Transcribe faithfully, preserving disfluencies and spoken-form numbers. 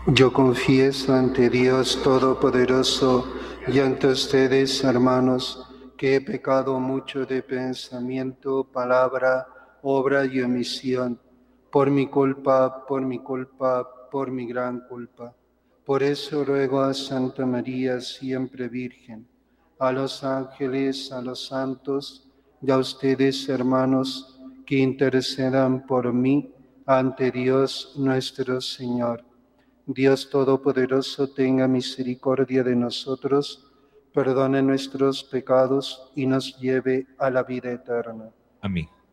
Yo confieso ante Dios Todopoderoso y ante ustedes, hermanos, que he pecado mucho de pensamiento, palabra, obra y omisión, por mi culpa, por mi culpa, por mi gran culpa. Por eso ruego a Santa María, siempre Virgen, a los ángeles, a los santos y a ustedes, hermanos, que intercedan por mí ante Dios nuestro Señor. Dios Todopoderoso, tenga misericordia de nosotros, perdone nuestros pecados y nos lleve a la vida eterna. Amén.